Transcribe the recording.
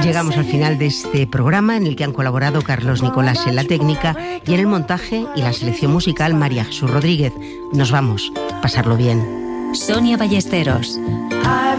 Llegamos al final de este programa en el que han colaborado Carlos Nicolás en la técnica y en el montaje y la selección musical María Jesús Rodríguez. Nos vamos. Pasarlo bien. Sonia Ballesteros.